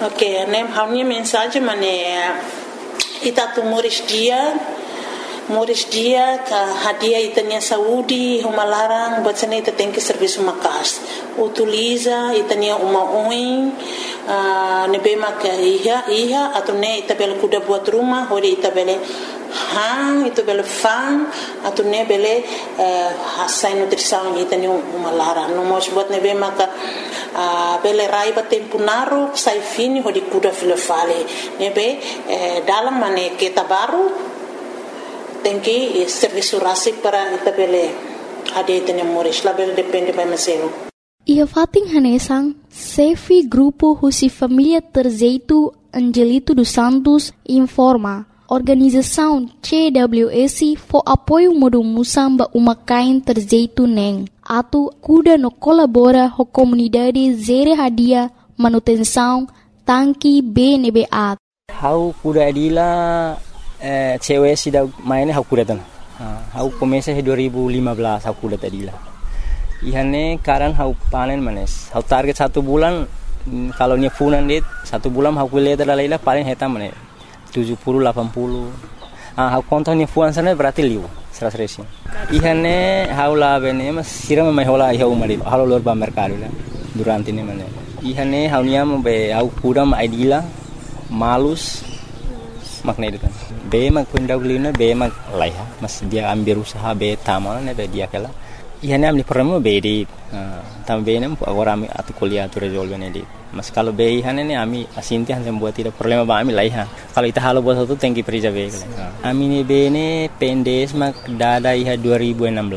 Oke, nem halnya mensagem mane ita tu Moris dia ka hadiah itanya Saudi humalarang buat sana ita tem que serviço makas utiliza itanya uma oin nebe mak iha atau ne ita bela kuda buat rumah hori ita bela ita bela fan atau ne bela hasai nutrição itanya humalarang no mos buat nebe mak bela raiba tempo naru sai fini hori kuda filofale nebe dalam mane kita baru tem que serviço rasik para itabele ade itanya Moris label depende para mesero. Ia fating hanesang Sefi Grupo Husi Família Terzeito Angelito dos Santos informa organização CWS for apoio modo musamba umakain Terzeito neng atu kuda no colabora ho comunidade zere hadia manutenção tanki BNBA. Hau kuda adila cewek sudah mainnya aku datang. Aku komesa 2015 aku datang tadi lah. Ihane karan aku panen manes. Aku target 1 bulan kalau nya funan dit 1 bulan aku lihat adalah paling hetam manes 70 80. Aku kontonnya fuan sana berarti liu 100. Ihane aku lah bene mas siram mai hola iha umari. Halo lor ba mercado lah. Durante ini manes. Ihane aku nya be aku kuda ma idila malus makna itu kan. Be mag kundaw lina be mag laiha mas dia ambil usaha be tamal ne be dia kala ihane amni problema be di tam be nem agora ami atu kuliah tu resolve ne di mas kalau be ihane ne ami asinti han buat tidak problema ba ami laiha kalau ita halo buat itu tengki perija be kala ami ne be ne pendes mag dada iha 2016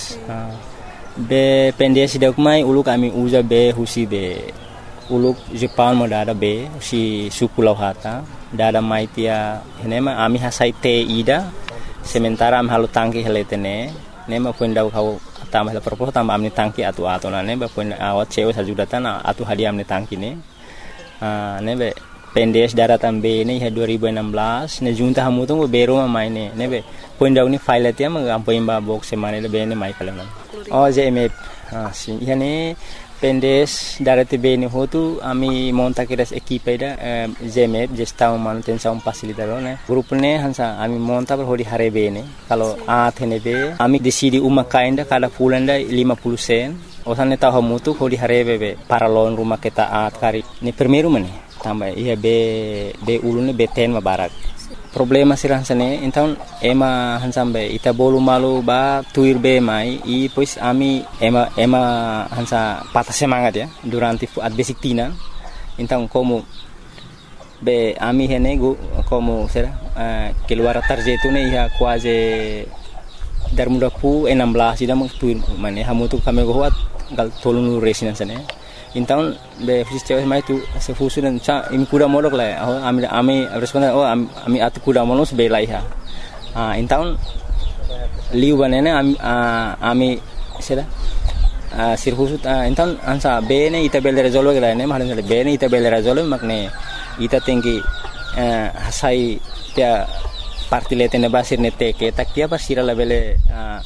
be pendes dak mai uluk ami uza be husi be uluk Jepang mo dada be si suku lauhata dada maitia nema ami hasai te ida sementara am halu tangki heletene nema pundau kau tambah la propos tambah amni tangki atu na neba pun awat cewe sajudatan atu hadiah amni tangki ne nebe pendes daratan be ne 2016 ne junta hamu tu bero maine nebe pundau ni file tia magampo imba box semane be ne mai kala jeme si yani pendes darati bene hotu ami monta kiras equipe da GMF gestão manutenção facilitador né grupo ne hansa ami monta per hodi hare bene kalau athene be ami decidi uma kainda kada pulanda 50 sen osane tahu mutu hodi hare be para lon rumah kita kari ni primeiro mane tambah iya be ulune be ten mabarak problema sirah sane então ema hansambe ita bolu malu ba tuir be mai i pois ami ema hansa patah semangat ya durante at basic tina então como be ami hene como será keluar tarjetu ne ya quase dar muda pu 16 ida mang tuir mane hamu tu kami goat gal tolunu resina sane então be fisiceu mai tu se fusu dan sa imi kuda modok la ami responden ami atu kuda monos be laiha então liu banene ami sera sirhusu então ansa bene ita bel resolve la ne mahan bene ita bel resolve makne ita tinggi hasai tia partilete ne basir ne teke takia basira la bele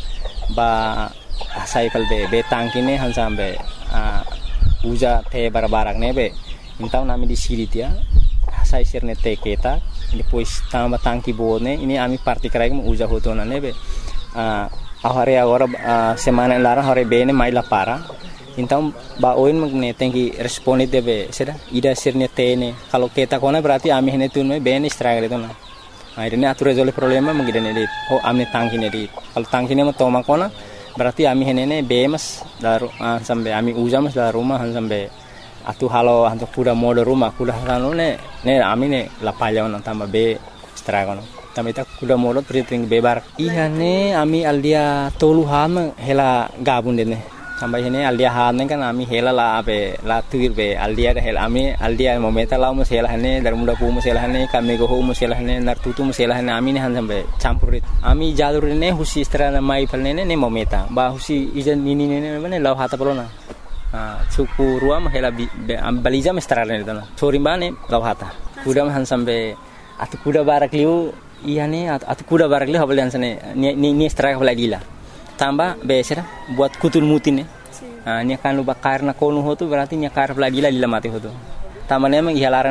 ba hasai kalbe be tangkine hansambe uja te barbarak nebe então nami di siri tia sai sirne te keta depois tamba tangki bone ini ami parti karai mo uja hotona nebe ahare agora semana lara hore bene mai la para então ba oin magne tenki responde debe seda ida sirne tene kalau keta kona berarti ami hene tun me bene stragre tona akhirnya atur resolve problema mengidane dit amne tangki ne dit kalau tangki ne mo toma kona berarti ami henene bemas daru sampai ami uja mas dari rumah sampai atu halo untuk kuda mode rumah kuda halo ne ami ne lapaya on tambah be stragono tambah ita kuda mode priting bebar ihane ami aldia toluhan hela gabun dene tambah hene aldia han kan ami hela la be la tuir be aldia hela ami aldia momenta la mo hela hane dar muda pu mo hela hane kami go mo hela hane nar tutu mo hela hane ami ne han sampai campurit ami jalur ne husi strana mai palne ne momenta ba husi ijan nini ne mane law hata pelona suku ruam hela baliza mestrana ne tana sorimbane law hata kuda han sampai atu kuda barak liu ihane atu kuda barak liu habalian sane ni straka baladila tambah besera buat kutul mutin nya kan lu bakar na kono hotu berarti nya kar lagi la mati hotu tamane emang ihalaran